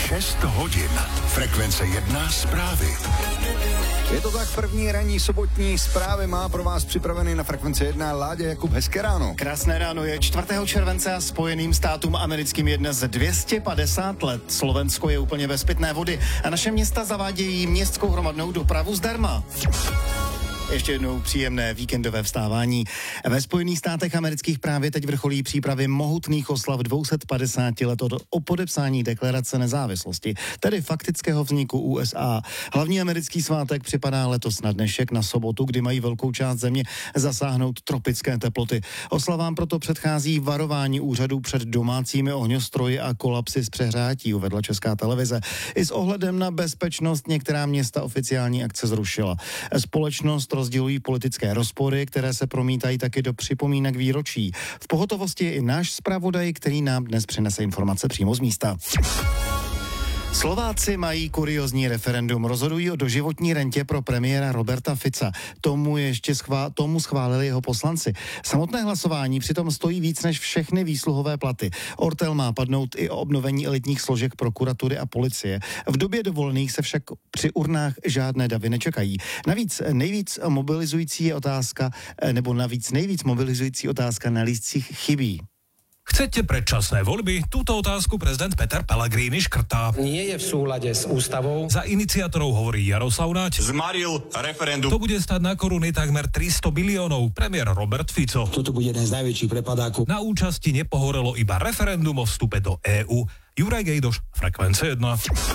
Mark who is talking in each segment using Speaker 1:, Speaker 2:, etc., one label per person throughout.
Speaker 1: 6 hodin. Frekvence 1 zprávy.
Speaker 2: Je to tak, první ranní sobotní zprávy má pro vás připravený na Frekvenci 1 Láďa Jakub. Hezké ráno.
Speaker 3: Krásné ráno, je 4. července a Spojeným státům americkým je dnes 250 let. Slovensko je úplně bez pitné vody a naše města zavádějí městskou hromadnou dopravu zdarma. Ještě jednou příjemné víkendové vstávání. Ve Spojených státech amerických právě teď vrcholí přípravy mohutných oslav 250 let od podepsání deklarace nezávislosti, tedy faktického vzniku USA. Hlavní americký svátek připadá letos na dnešek, na sobotu, kdy mají velkou část země zasáhnout tropické teploty. Oslavám proto předchází varování úřadů před domácími ohňostroji a kolapsy z přehrátí, uvedla Česká televize. I s ohledem na bezpečnost některá města oficiální akce zrušila. Společnost rozdělují politické rozpory, které se promítají taky do připomínek výročí. V pohotovosti je i náš zpravodaj, který nám dnes přinese informace přímo z místa. Slováci mají kuriózní referendum. Rozhodují o doživotní rentě pro premiéra Roberta Fica. Tomu schválili jeho poslanci. Samotné hlasování přitom stojí víc než všechny výsluhové platy. Ortel má padnout i o obnovení elitních složek prokuratury a policie. V době dovolených se však při urnách žádné davy nečekají. Nejvíc mobilizující otázka na lístcích chybí.
Speaker 4: Chcete predčasné voľby? Túto otázku prezident Peter Pellegrini škrtá.
Speaker 5: Nie je v súlade s ústavou.
Speaker 4: Za iniciátorov hovorí Jaroslav Naď.
Speaker 6: Zmaril referendum.
Speaker 4: To bude stať na koruny takmer 300 biliónov. Premiér Robert Fico.
Speaker 5: Toto bude jeden z najväčších prepadákov.
Speaker 4: Na účasti nepohorelo iba referendum o vstupe do EÚ. Juraj Gejdoš, Frekvence 1.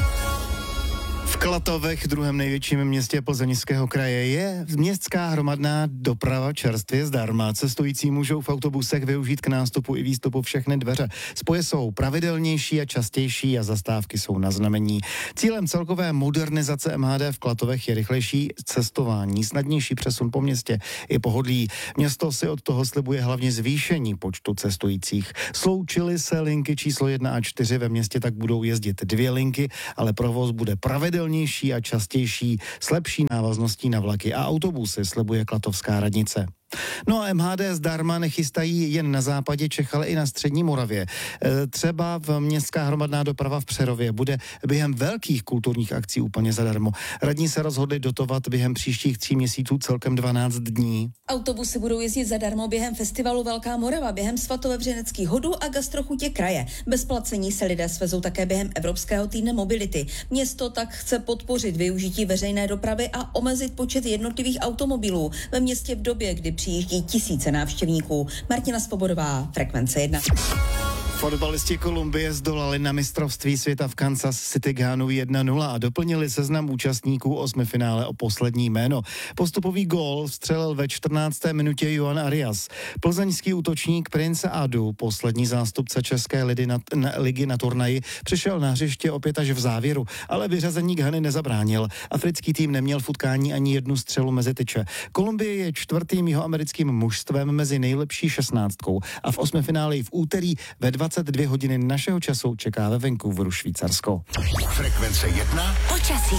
Speaker 3: V Klatovech, druhém největším městě Plzeňského kraje, je městská hromadná doprava čerstvě zdarma. Cestující můžou v autobusech využít k nástupu i výstupu všechny dveře. Spoje jsou pravidelnější a častější a zastávky jsou na znamení. Cílem celkové modernizace MHD v Klatovech je rychlejší cestování, snadnější přesun po městě i pohodlí. Město si od toho slibuje hlavně zvýšení počtu cestujících. Sloučily se linky číslo 1 a 4, ve městě tak budou jezdit 2 linky, ale provoz bude pravidelnější a častější s lepší návazností na vlaky a autobusy, slibuje klatovská radnice. No a MHD zdarma nechystají jen na západě Čech, ale i na střední Moravě. Třeba v městská hromadná doprava v Přerově bude během velkých kulturních akcí úplně zadarmo. Radní se rozhodli dotovat během příštích 3 měsíců celkem 12 dní.
Speaker 7: Autobusy budou jezdit zadarmo během festivalu Velká Morava, během svatovevřeneckých hodů a gastrochutě kraje. Bez placení se lidé svezou také během Evropského týdne mobility. Město tak chce podpořit využití veřejné dopravy a omezit počet jednotlivých automobilů ve městě v době, kdy přijíždí tisíce návštěvníků. Martina Svobodová, Frekvence 1.
Speaker 3: Fotbalisti Kolumbie zdolali na mistrovství světa v Kansas City Ghanu 1-0 a doplnili seznam účastníků 8. finále o poslední jméno. Postupový gól vstřelil ve 14. minutě Juan Arias. Plzeňský útočník Prince Adu, poslední zástupce české ligy na turnaji, přišel na hřiště opět až v závěru, ale vyřazení Ghany nezabránil. Africký tým neměl v utkání ani jednu střelu mezi tyče. Kolumbie je 4. jihoamerickým mužstvem mezi nejlepší 16 a v 8. finále v úterý ve 22 hodiny našeho času čeká ve Vancouveru Švýcarsko.
Speaker 1: Frekvence 1.
Speaker 8: Počasí.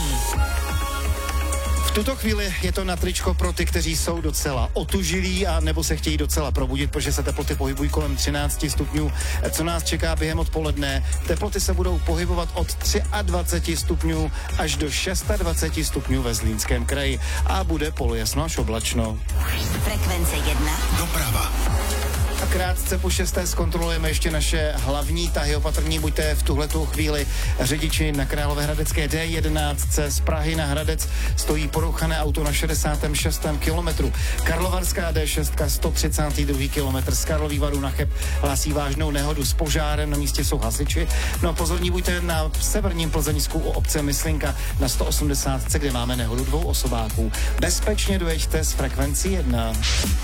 Speaker 3: V tuto chvíli je to na tričko pro ty, kteří jsou docela otužilí a nebo se chtějí docela probudit, protože se teploty pohybují kolem 13 stupňů. Co nás čeká během odpoledne? Teploty se budou pohybovat od 23 stupňů až do 26 stupňů ve Zlínském kraji a bude polojasno až oblačno.
Speaker 8: Frekvence 1.
Speaker 1: Doprava.
Speaker 3: A krátce po 6. zkontrolujeme ještě naše hlavní tahy. Opatrní buďte v tuhletu chvíli. Řidiči na Královéhradecké D11 z Prahy na Hradec stojí porouchané auto na 66. kilometru. Karlovarská D6 132. kilometr z Karlových Varů na Cheb hlásí vážnou nehodu s požárem, na místě jsou hasiči. No a pozorní buďte na severním Plzeňsku u obce Myslinka na 180, kde máme nehodu 2 osobáků. Bezpečně dojeďte s Frekvencí 1.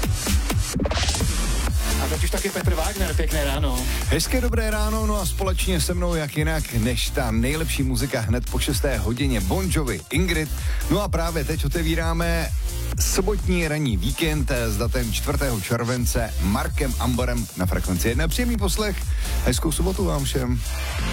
Speaker 3: A teď už taky Petr Wagner, pěkné ráno.
Speaker 2: Hezké dobré ráno, no a společně se mnou jak jinak než ta nejlepší muzika hned po 6. hodině Bon Jovi, Ingrid. No a právě teď otevíráme sobotní ranní víkend s datem 4. července Markem Amborem na Frekvenci 1. Příjemný poslech, hezkou sobotu vám všem.